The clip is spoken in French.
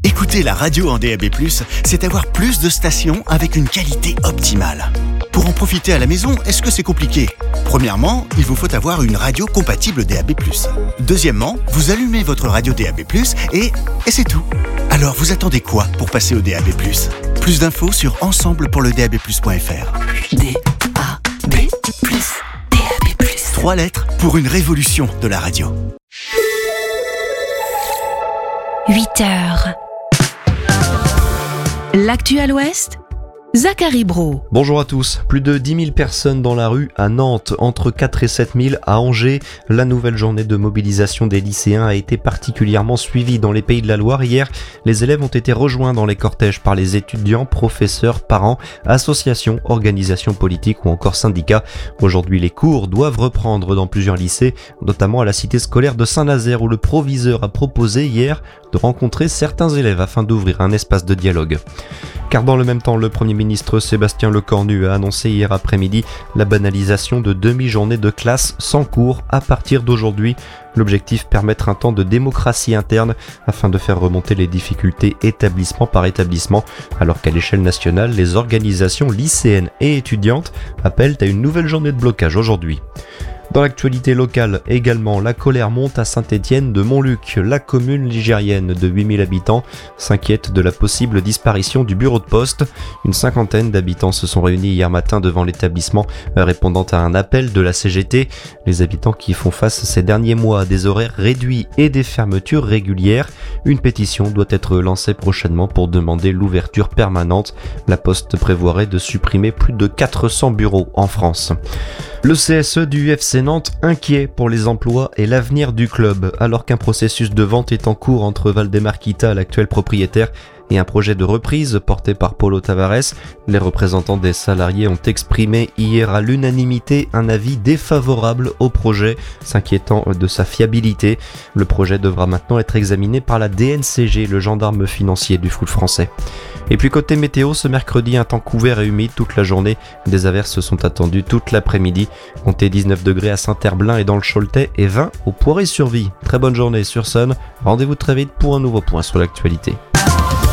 Écouter la radio en DAB+, c'est avoir plus de stations avec une qualité optimale. Pour en profiter à la maison, est-ce que c'est compliqué ? Premièrement, il vous faut avoir une radio compatible DAB+. Deuxièmement, vous allumez votre radio DAB+, et c'est tout. Alors vous attendez quoi pour passer au DAB+? Plus d'infos sur ensemblepourledab+.fr. DAB+, DAB+. 3 lettres pour une révolution de la radio. 8h. L'actu à l'Ouest, Zachary Brault. Bonjour à tous. Plus de 10 000 personnes dans la rue à Nantes, entre 4 et 7 000 à Angers. La nouvelle journée de mobilisation des lycéens a été particulièrement suivie dans les Pays de la Loire. Hier, les élèves ont été rejoints dans les cortèges par les étudiants, professeurs, parents, associations, organisations politiques ou encore syndicats. Aujourd'hui, les cours doivent reprendre dans plusieurs lycées, notamment à la cité scolaire de Saint-Nazaire où le proviseur a proposé hier de rencontrer certains élèves afin d'ouvrir un espace de dialogue. Car dans le même temps, le Premier ministre Sébastien Lecornu a annoncé hier après-midi la banalisation de demi-journées de classe sans cours à partir d'aujourd'hui. L'objectif, permettre un temps de démocratie interne afin de faire remonter les difficultés établissement par établissement, alors qu'à l'échelle nationale, les organisations lycéennes et étudiantes appellent à une nouvelle journée de blocage aujourd'hui. Dans l'actualité locale également, la colère monte à Saint-Étienne de Montluc. La commune ligérienne de 8000 habitants s'inquiète de la possible disparition du bureau de poste. Une cinquantaine d'habitants se sont réunis hier matin devant l'établissement, répondant à un appel de la CGT. Les habitants qui font face ces derniers mois à des horaires réduits et des fermetures régulières. Une pétition doit être lancée prochainement pour demander l'ouverture permanente. La Poste prévoirait de supprimer plus de 400 bureaux en France. Le CSE du FC Nantes inquiet pour les emplois et l'avenir du club, alors qu'un processus de vente est en cours entre Valdemar Kita, l'actuel propriétaire, et un projet de reprise porté par Paulo Tavares. Les représentants des salariés ont exprimé hier à l'unanimité un avis défavorable au projet, s'inquiétant de sa fiabilité. Le projet devra maintenant être examiné par la DNCG, le gendarme financier du foot français. Et puis côté météo, ce mercredi, un temps couvert et humide toute la journée. Des averses sont attendues toute l'après-midi. Comptez 19 degrés à Saint-Herblain et dans le Choletais et 20 au Poiré-sur-Vie. Très bonne journée sur Sun. Rendez-vous très vite pour un nouveau point sur l'actualité.